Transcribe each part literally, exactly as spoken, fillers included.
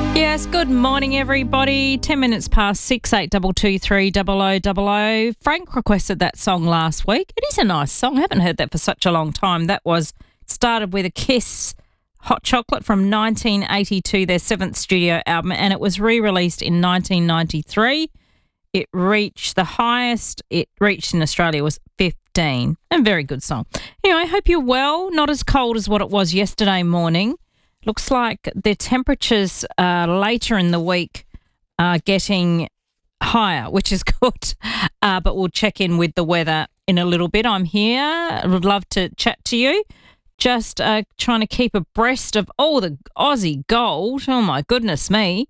Yes, good morning, everybody. Ten minutes past six, eight double two three double o double o. Frank requested that song last week. It is a nice song. I haven't heard that for such a long time. That was started with a Kiss, Hot Chocolate from nineteen eighty-two, their seventh studio album, and it was re-released in nineteen ninety-three. It reached the highest it reached in Australia was fifteen. A very good song. Anyway, I hope you're well. Not as cold as what it was yesterday morning. Looks like the temperatures uh, later in the week are getting higher, which is good. Uh, but we'll check in with the weather in a little bit. I'm here. I would love to chat to you. Just uh, trying to keep abreast of all the Aussie gold. Oh, my goodness me.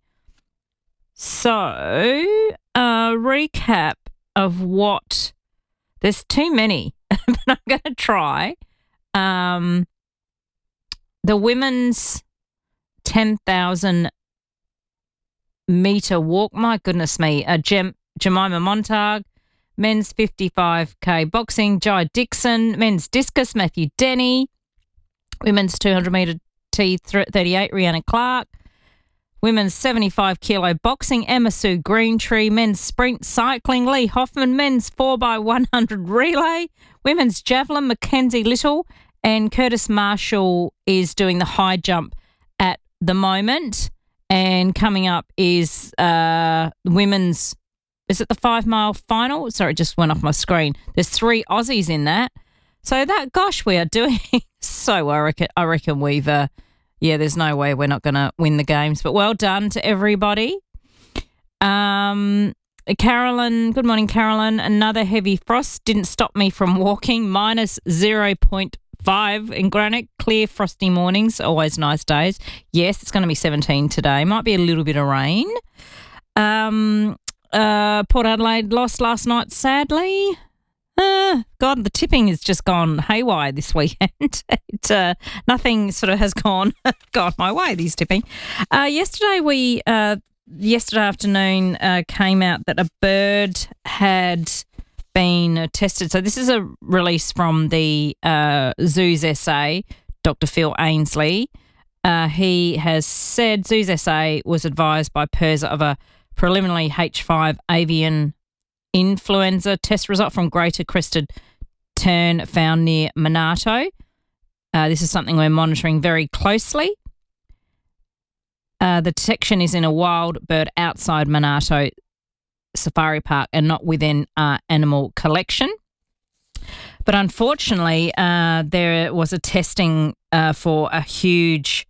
So, uh, recap of what... There's too many, but I'm going to try. Um... The women's ten thousand metre walk, my goodness me, uh, Jem- Jemima Montag, men's fifty-five k boxing, Jai Dixon, men's discus, Matthew Denny, women's two hundred metre T thirty-eight, Rhiannon Clark, women's seventy-five kilo boxing, Emma Sue Greentree, men's sprint cycling, Lee Hoffman, men's four by one hundred relay, women's javelin, Mackenzie Little, and Curtis Marshall is doing the high jump at the moment. And coming up is uh, women's, is it the five mile final? Sorry, it just went off my screen. There's three Aussies in that. So that, gosh, we are doing so I reckon, I reckon we've, uh, yeah, there's no way we're not going to win the games. But well done to everybody. Um, Carolyn, good morning, Carolyn. Another heavy frost didn't stop me from walking. Minus zero point five in Greenock, clear frosty mornings, always nice days. Yes, it's going to be seventeen today. Might be a little bit of rain. Um, uh, Port Adelaide lost last night, sadly. Uh, God, the tipping has just gone haywire this weekend. it, uh, nothing sort of has gone gone my way, this tipping. Uh, yesterday, we uh, yesterday afternoon uh, came out that a bird had been tested. So this is a release from the uh, Zoos S A, Doctor Phil Ainsley. Uh, he has said Zoos S A was advised by PIRSA of a preliminary H five avian influenza test result from greater crested tern found near Monarto. Uh, this is something we're monitoring very closely. Uh, the detection is in a wild bird outside Monarto Safari Park and not within our animal collection. But unfortunately, uh, there was a testing uh, for a huge,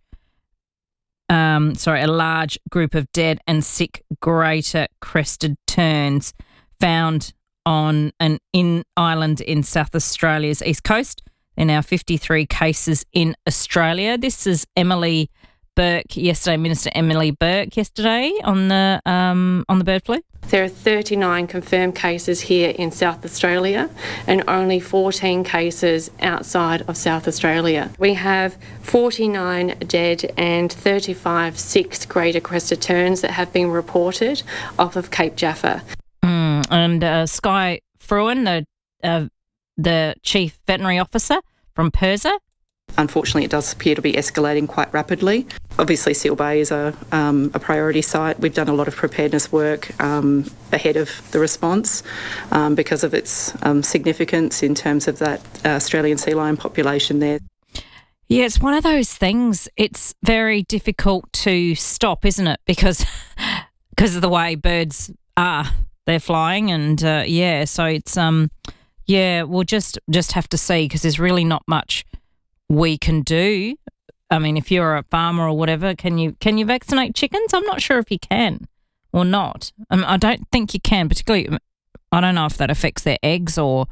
um, sorry, a large group of dead and sick greater crested terns found on an in island in South Australia's east coast. There are now fifty-three cases in Australia. This is Emily Burke yesterday, Minister Emily Burke yesterday on the um, on the bird flu. There are thirty-nine confirmed cases here in South Australia and only fourteen cases outside of South Australia. We have forty-nine dead and thirty-five sick greater crested terns that have been reported off of Cape Jaffa. Mm, and uh, Sky Fruin, the uh, the Chief Veterinary Officer from PIRSA. Unfortunately, it does appear to be escalating quite rapidly. Obviously, Seal Bay is a, um, a priority site. We've done a lot of preparedness work um, ahead of the response um, because of its um, significance in terms of that uh, Australian sea lion population there. Yeah, it's one of those things. It's very difficult to stop, isn't it? Because because of the way birds are, they're flying, and uh, yeah, so it's um, yeah, we'll just just have to see because there's really not much we can do. I mean, if you're a farmer or whatever, can you can you vaccinate chickens? I'm not sure if you can or not. Um, I don't think you can, particularly. I don't know if that affects their eggs or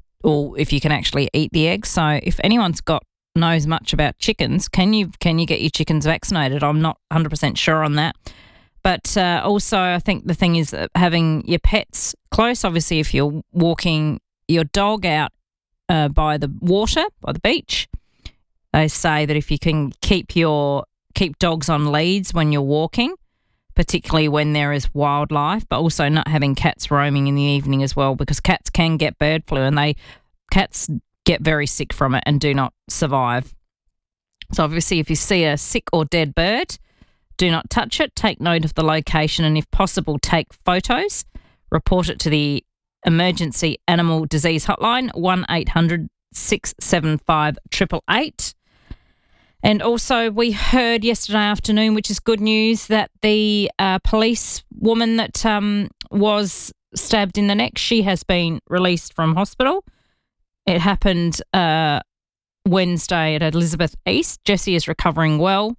or if you can actually eat the eggs. So if anyone's got knows much about chickens, can you can you get your chickens vaccinated? I'm not one hundred percent sure on that. But uh, also, I think the thing is that having your pets close. Obviously, if you're walking your dog out uh, by the water, by the beach, they say that if you can keep your keep dogs on leads when you're walking, particularly when there is wildlife, but also not having cats roaming in the evening as well, because cats can get bird flu and they cats get very sick from it and do not survive. So obviously, if you see a sick or dead bird, Do not touch it. Take note of the location and, if possible, take photos. Report it to the Emergency Animal Disease Hotline, one eight hundred six seven five eight eight eight. And also we heard yesterday afternoon, which is good news, that the uh, police woman that um, was stabbed in the neck, she has been released from hospital. It happened uh, Wednesday at Elizabeth East. Jessie is recovering well.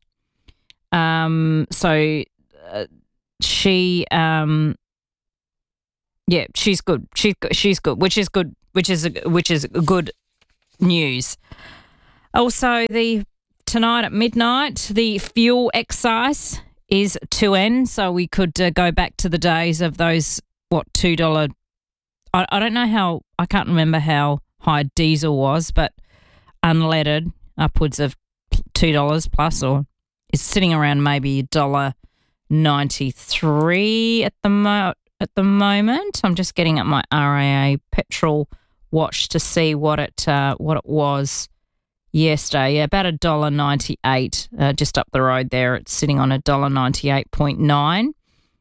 Um, so uh, she, um, yeah, she's good. She's she's good, which is good, which is which is good news. Also, the tonight at midnight, the fuel excise is to end, so we could uh, go back to the days of those, what, two dollars. I, I don't know how, I can't remember how high diesel was, but unleaded, upwards of two dollars plus, or is sitting around maybe one dollar ninety-three at the mo- at the moment. I'm just getting up my R A A petrol watch to see what it uh, what it was yesterday. Yeah, about one dollar ninety-eight, uh, just up the road there. It's sitting on one dollar ninety-eight point nine.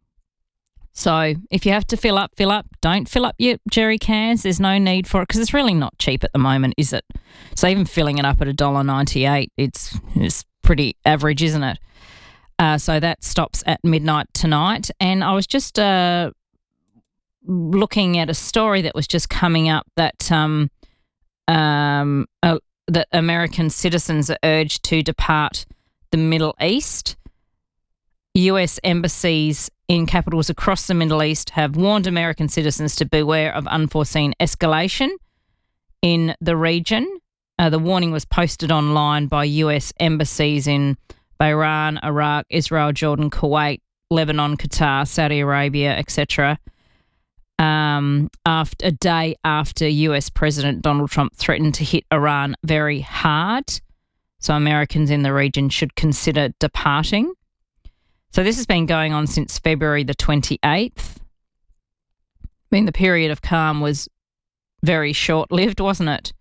So if you have to fill up, fill up. Don't fill up your jerry cans. There's no need for it because it's really not cheap at the moment, is it? So even filling it up at one dollar ninety-eight, it's, it's pretty average, isn't it? Uh, so that stops at midnight tonight. And I was just uh, looking at a story that was just coming up that um, um, uh, that American citizens are urged to depart the Middle East. U S embassies in capitals across the Middle East have warned American citizens to beware of unforeseen escalation in the region. Uh, the warning was posted online by U S embassies in Bahrain, Iraq, Israel, Jordan, Kuwait, Lebanon, Qatar, Saudi Arabia, et cetera. Um, after a day after U S President Donald Trump threatened to hit Iran very hard, so Americans in the region should consider departing. So this has been going on since February the twenty-eighth. I mean, the period of calm was very short-lived, wasn't it?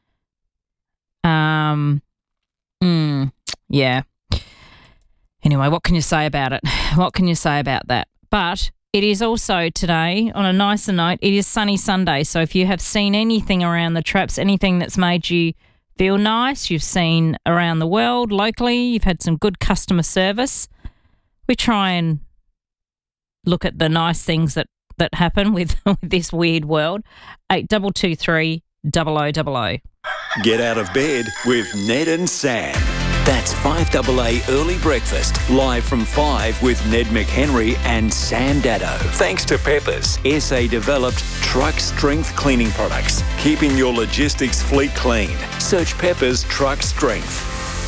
Um, mm, yeah. Anyway, what can you say about it? What can you say about that? But it is also today, on a nicer note, it is Sunny Sunday. So if you have seen anything around the traps, anything that's made you feel nice, you've seen around the world, locally, you've had some good customer service, we try and look at the nice things that, that happen with, with this weird world. eight two two three, double oh double oh. Get out of bed with Ned and Sam. That's five A A Early Breakfast, live from five with Ned McHenry and Sam Daddo. Thanks to Peppers, S A-developed truck strength cleaning products, keeping your logistics fleet clean. Search Peppers Truck Strength.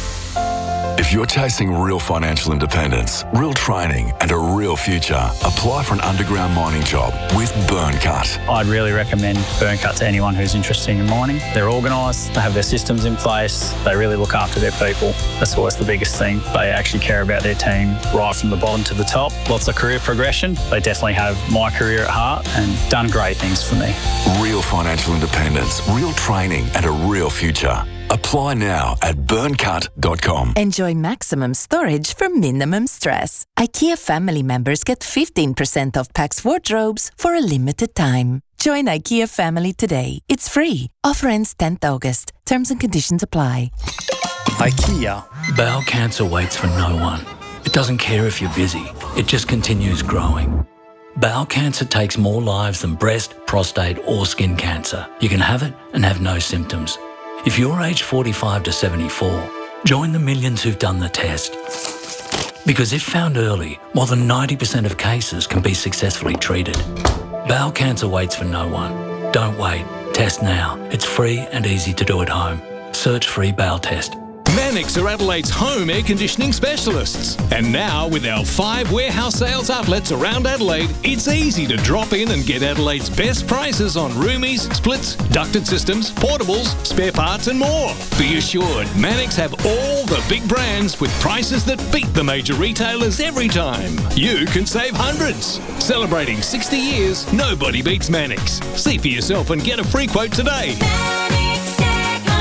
If you're chasing real financial independence, real training and a real future, apply for an underground mining job with Burncut. I'd really recommend Burncut to anyone who's interested in mining. They're organised, they have their systems in place, they really look after their people. That's always the biggest thing. They actually care about their team right from the bottom to the top. Lots of career progression. They definitely have my career at heart and done great things for me. Real financial independence, real training and a real future. Apply now at burncut dot com. Enjoy maximum storage for minimum stress. IKEA family members get fifteen percent off Pax wardrobes for a limited time. Join IKEA family today. It's free. Offer ends tenth August. Terms and conditions apply. IKEA. Bowel cancer waits for no one. It doesn't care if you're busy. It just continues growing. Bowel cancer takes more lives than breast, prostate or skin cancer. You can have it and have no symptoms. If you're aged forty-five to seventy-four, join the millions who've done the test. Because if found early, more than ninety percent of cases can be successfully treated. Bowel cancer waits for no one. Don't wait. Test now. It's free and easy to do at home. Search free bowel test. Mannix are Adelaide's home air conditioning specialists. And now, with our five warehouse sales outlets around Adelaide, it's easy to drop in and get Adelaide's best prices on roomies, splits, ducted systems, portables, spare parts and more. Be assured, Mannix have all the big brands with prices that beat the major retailers every time. You can save hundreds. Celebrating sixty years, nobody beats Mannix. See for yourself and get a free quote today.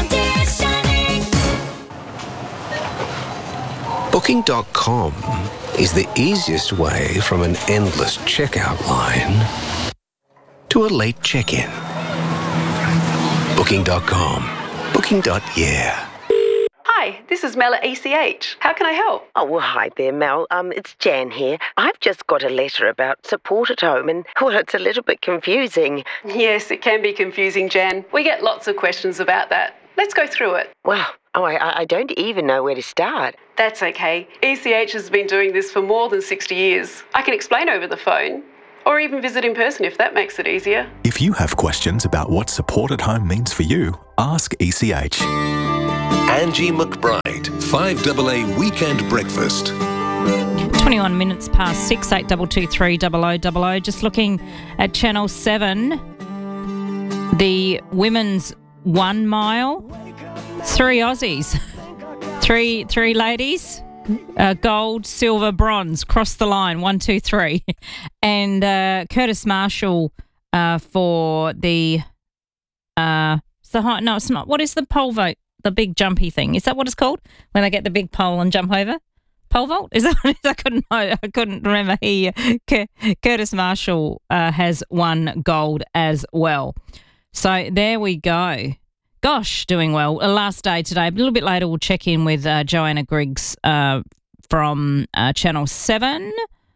Booking dot com is the easiest way from an endless checkout line to a late check-in. Booking dot com. Booking. Yeah. Hi, this is Mel at E C H. How can I help? Oh, well, hi there, Mel. Um, it's Jan here. I've just got a letter about support at home and, well, it's a little bit confusing. Yes, it can be confusing, Jan. We get lots of questions about that. Let's go through it. Well, oh, I, I don't even know where to start. That's okay. E C H has been doing this for more than sixty years. I can explain over the phone, or even visit in person if that makes it easier. If you have questions about what support at home means for you, ask E C H. Angie McBride, five A A Weekend Breakfast. twenty-one minutes past six, eight two two three double oh double oh. Just looking at Channel seven, the women's one mile, three Aussies, three three ladies, uh, gold, silver, bronze, crossed the line, one, two, three. And uh, Curtis Marshall uh, for the, uh, it's the high, no, it's not. What is the pole vault? The big jumpy thing. Is that what it's called? When they get the big pole and jump over? Pole vault? Is that what it is? I couldn't know. I couldn't remember. He, uh, Curtis Marshall uh, has won gold as well. So there we go. Gosh, doing well. Uh, last day today. A little bit later, we'll check in with uh, Joanna Griggs uh, from uh, Channel seven,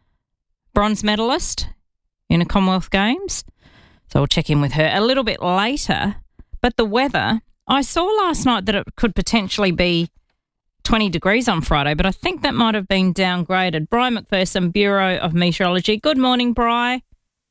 bronze medalist in the Commonwealth Games. So we'll check in with her a little bit later. But the weather, I saw last night that it could potentially be twenty degrees on Friday, but I think that might have been downgraded. Bri McPherson, Bureau of Meteorology. Good morning, Bri.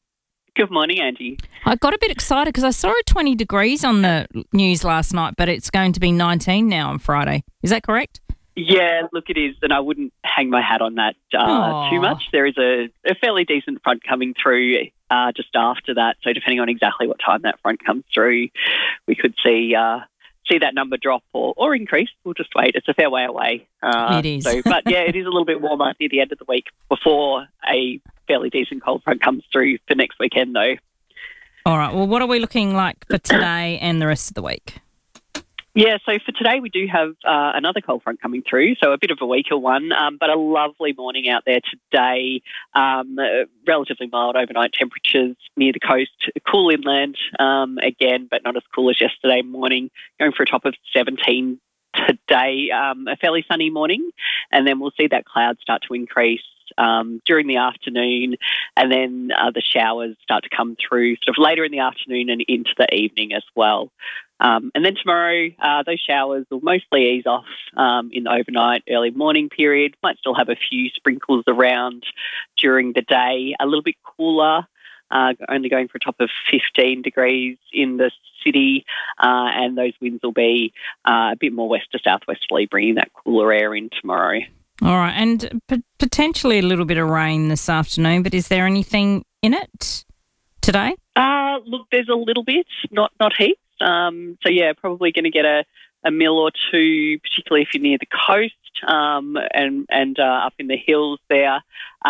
Good morning, Angie. I got a bit excited because I saw it twenty degrees on the news last night, but it's going to be nineteen now on Friday. Is that correct? Yeah, look, it is, and I wouldn't hang my hat on that uh, too much. There is a, a fairly decent front coming through uh, just after that, so depending on exactly what time that front comes through, we could see uh, see that number drop or, or increase. We'll just wait. It's a fair way away. Uh, it is. So, but, yeah, it is a little bit warmer near the end of the week before a fairly decent cold front comes through for next weekend, though. All right, well, what are we looking like for today and the rest of the week? Yeah, so for today we do have uh, another cold front coming through, so a bit of a weaker one, um, but a lovely morning out there today. Um, uh, relatively mild overnight temperatures near the coast, cool inland um, again, but not as cool as yesterday morning, going for a top of seventeen today. Um, a fairly sunny morning, and then we'll see that cloud start to increase Um, during the afternoon, and then uh, the showers start to come through sort of later in the afternoon and into the evening as well. Um, and then tomorrow, uh, those showers will mostly ease off um, in the overnight, early morning period. Might still have a few sprinkles around during the day. A little bit cooler, uh, only going for a top of fifteen degrees in the city, uh, and those winds will be uh, a bit more west to southwesterly, bringing that cooler air in tomorrow. All right, and p- potentially a little bit of rain this afternoon, but is there anything in it today? Uh, look, there's a little bit, not not heaps. Um, so, yeah, probably going to get a, a mil or two, particularly if you're near the coast um, and, and uh, up in the hills there.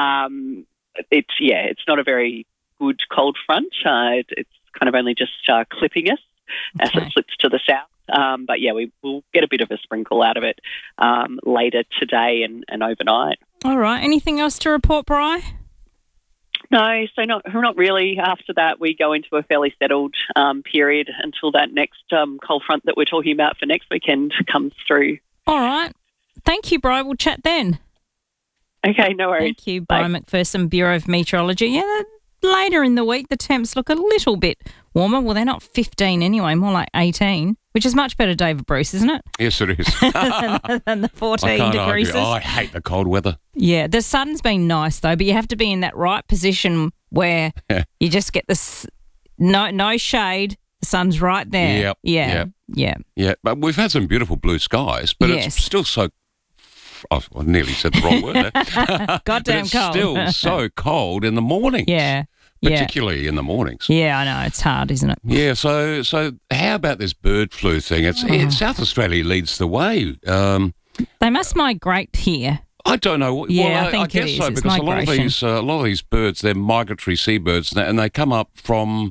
Um, it's, yeah, it's not a very good cold front. Uh, it, it's kind of only just uh, clipping us as Okay. it slips to the south. Um, but, yeah, we will get a bit of a sprinkle out of it um, later today and, and overnight. All right, anything else to report, Bri? No, so not not really. After that, we go into a fairly settled um, period until that next um, cold front that we're talking about for next weekend comes through. All right. Thank you, Bri. We'll chat then. Okay, no worries. Thank you, Bri McPherson, Bureau of Meteorology. Yeah, later in the week, the temps look a little bit warmer. Well, they're not fifteen anyway, more like eighteen, which is much better, David Bruce, isn't it? Yes, it is. than, than the fourteen I can't degrees. argue. Oh, I hate the cold weather. Yeah, the sun's been nice though, but you have to be in that right position where you just get this no no shade. The sun's right there. Yep, Yeah. yep. Yeah. Yeah, but we've had some beautiful blue skies, but Yes. it's still so. I nearly said the wrong word there. Goddamn but it's cold. still so cold in the mornings. Yeah. Yeah. Particularly in the mornings. Yeah, I know. It's hard, isn't it? Yeah, so so how about this bird flu thing? It's Oh. it, South Australia leads the way. Um, They must migrate here. I don't know. Yeah, well, I think it guess is. so It's because a lot of migration. these uh, a lot of these birds they're migratory seabirds and they- and they come up from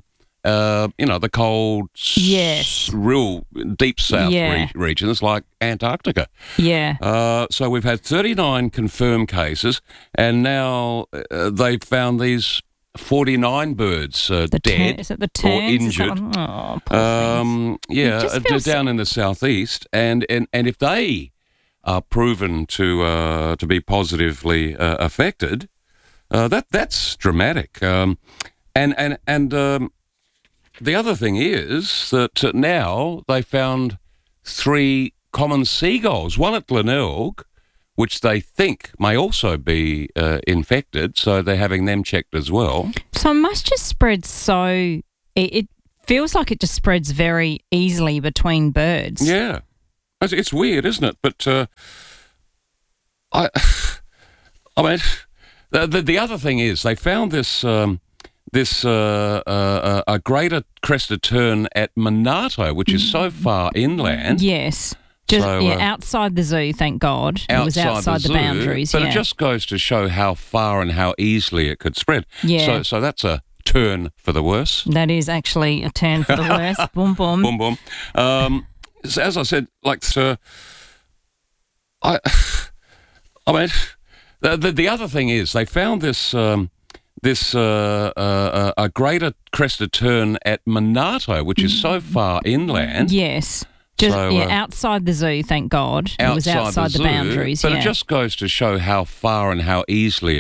uh, you know, the cold, Yes. s- real deep south Yeah. re- regions like Antarctica. Yeah. Uh, so we've had thirty-nine confirmed cases, and now uh, they've found these forty-nine birds uh, The dead ter- is it the or terns? Is that injured. one? Oh, poor Um, yeah, just uh, feels- down in the southeast, and, and, and if they are proven to uh, to be positively uh, affected, uh, that that's dramatic. Um, and and and um, the other thing is that uh, now they found three common seagulls, one at Glenelg, which they think may also be uh, infected, so they're having them checked as well. So it must just spread so... It, it feels like it just spreads very easily between birds. Yeah. It's, it's weird, isn't it? But uh, I, I mean, the, the the other thing is they found this um, this uh, uh, a greater crested tern at Monarto, which is so far inland. Yes. Just, So, yeah, uh, outside the zoo, thank God. It was outside the, zoo, boundaries, but yeah. it just goes to show how far and how easily it could spread. Yeah. So, so that's a turn for the worse. That is actually a turn for the worse. Boom, boom. Boom, boom. Um, so as I said, like, so, I, I mean, the, the the other thing is they found this um, this uh, uh, a greater crested tern at Monarto, which is so far inland. Yes. Just, So, yeah, uh, outside the zoo, thank God. It was outside the, zoo, boundaries, but yeah. it just goes to show how far and how easily